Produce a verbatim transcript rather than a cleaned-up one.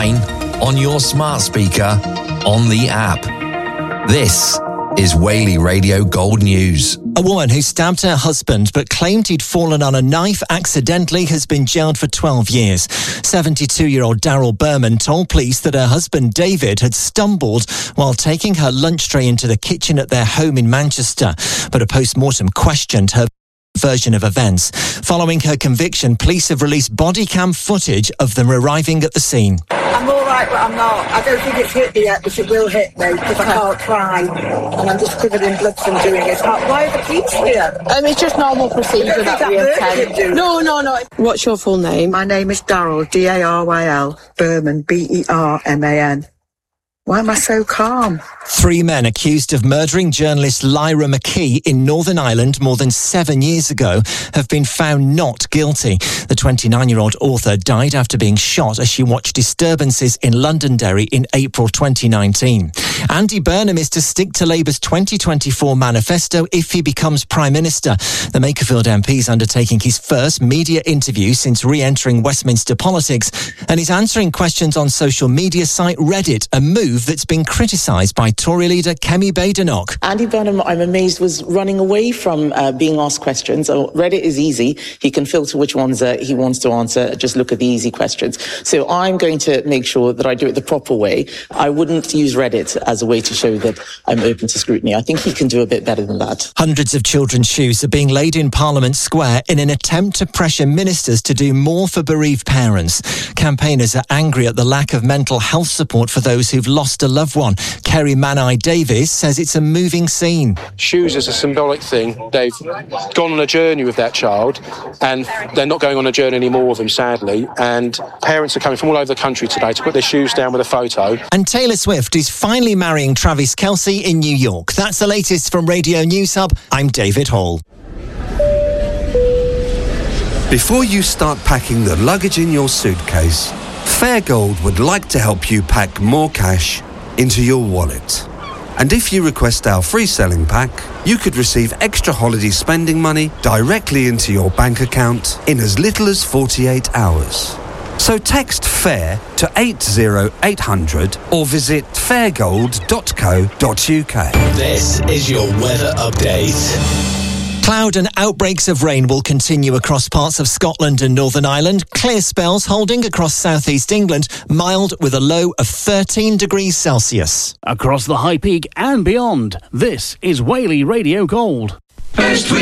online, on your smart speaker, on the app. This is Whaley Radio Gold News. A woman who stabbed her husband but claimed he'd fallen on a knife accidentally has been jailed for twelve years. seventy-two-year-old Daryl Berman told police that her husband David had stumbled while taking her lunch tray into the kitchen at their home in Manchester, but a post-mortem questioned her version of events. Following her conviction, police have released body cam footage of them arriving at the scene. I'm all right, but I'm not. I don't think it's hit me yet, but it will hit me because I can't cry. And I'm just covered in blood from doing it. Why are the police here? Um, it's just normal procedure that we intend. No, no, no. What's your full name? My name is Daryl, D A R Y L, Berman, B E R M A N. Why am I so calm? Three men accused of murdering journalist Lyra McKee in Northern Ireland more than seven years ago have been found not guilty. The twenty-nine-year-old author died after being shot as she watched disturbances in Londonderry in April twenty nineteen. Andy Burnham is to stick to Labour's twenty twenty-four manifesto if he becomes Prime Minister. The Makerfield M P is undertaking his first media interview since re-entering Westminster politics, and is answering questions on social media site Reddit, a move that's been criticised by Tory leader Kemi Badenoch. Andy Burnham, I'm amazed, was running away from uh, being asked questions. Oh, Reddit is easy. He can filter which ones uh, he wants to answer. Just look at the easy questions. So I'm going to make sure that I do it the proper way. I wouldn't use Reddit as a way to show that I'm open to scrutiny. I think he can do a bit better than that. Hundreds of children's shoes are being laid in Parliament Square in an attempt to pressure ministers to do more for bereaved parents. Campaigners are angry at the lack of mental health support for those who've lost a loved one. Kerry Manai Davies says it's a moving scene. Shoes is a symbolic thing. They've gone on a journey with that child, and they're not going on a journey anymore with them, sadly. And parents are coming from all over the country today to put their shoes down with a photo. And Taylor Swift is finally marrying Travis Kelce in New York. That's the latest from Radio News Hub. I'm David Hall. Before you start packing the luggage in your suitcase, Fairgold would like to help you pack more cash into your wallet. And if you request our free selling pack, you could receive extra holiday spending money directly into your bank account in as little as forty-eight hours. So text FAIR to eight zero eight hundred or visit fairgold dot co dot uk. This is your weather update. Cloud and outbreaks of rain will continue across parts of Scotland and Northern Ireland. Clear spells holding across southeast England, mild with a low of thirteen degrees Celsius. Across the High Peak and beyond, this is Whaley Radio Gold. First we